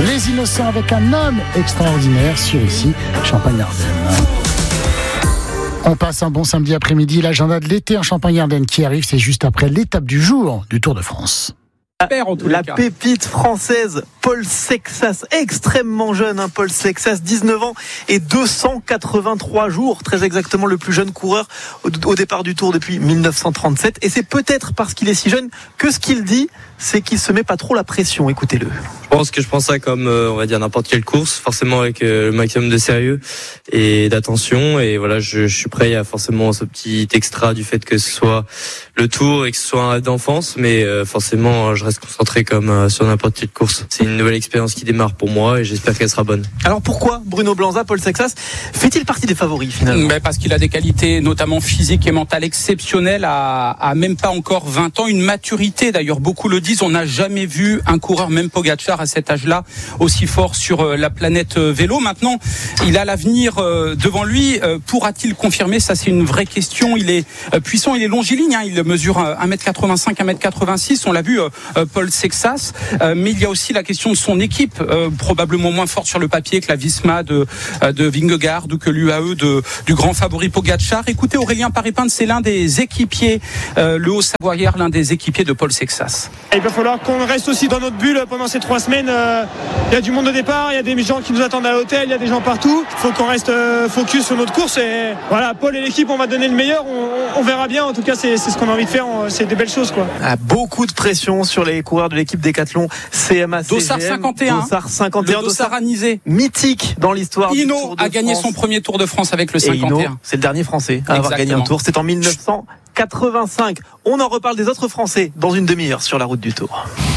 Les Innocents avec un homme extraordinaire sur ici, Champagne-Ardenne. On passe un bon samedi après-midi. L'agenda de l'été en Champagne-Ardenne qui arrive, c'est juste après l'étape du jour du Tour de France. La pépite française Paul Sexas, extrêmement jeune, Paul Sexas, 19 ans et 283 jours, très exactement le plus jeune coureur au départ du Tour depuis 1937. Et c'est peut-être parce qu'il est si jeune que ce qu'il dit, c'est qu'il se met pas trop la pression. Écoutez-le. Je pense ça comme, on va dire, n'importe quelle course, forcément avec le maximum de sérieux et d'attention. Et voilà, je suis prêt. Il y a forcément ce petit extra du fait que ce soit le Tour et que ce soit un rêve d'enfance, mais forcément, je reste concentré comme sur n'importe quelle course. C'est une nouvelle expérience qui démarre pour moi et j'espère qu'elle sera bonne. Alors pourquoi Bruno Blanza, Paul Sexas, fait-il partie des favoris finalement ? Parce qu'il a des qualités notamment physiques et mentales exceptionnelles à même pas encore 20 ans, une maturité d'ailleurs, beaucoup le disent, on n'a jamais vu un coureur, même Pogacar à cet âge-là, aussi fort sur la planète vélo. Maintenant, il a l'avenir devant lui, pourra-t-il confirmer ? Ça c'est une vraie question. Il est puissant, il est longiligne, il mesure 1m85, 1m86, on l'a vu Paul Sexas, mais il y a aussi la question de son équipe, probablement moins forte sur le papier que la Visma de Vingegaard ou que l'UAE du grand favori Pogacar. Écoutez, Aurélien Paripin, c'est l'un des équipiers, le Haut-Savoyard, l'un des équipiers de Paul Sexas. Il va falloir qu'on reste aussi dans notre bulle pendant ces 3 semaines. Il y a du monde au départ, il y a des gens qui nous attendent à l'hôtel, il y a des gens partout. Il faut qu'on reste focus sur notre course et voilà, Paul et l'équipe, on va donner le meilleur. On verra bien. En tout cas, c'est ce qu'on a envie de faire. C'est des belles choses, quoi. Beaucoup de pression sur les coureurs de l'équipe Décathlon CMA CGM. Dossard 51. Dossard 51. Le Dossard anisé. Mythique dans l'histoire du Tour de France. Hinault a gagné son premier Tour de France avec le 51. Hinault, c'est le dernier Français à avoir gagné un Tour. C'est en 1985. On en reparle des autres Français dans une demi-heure sur la route du Tour.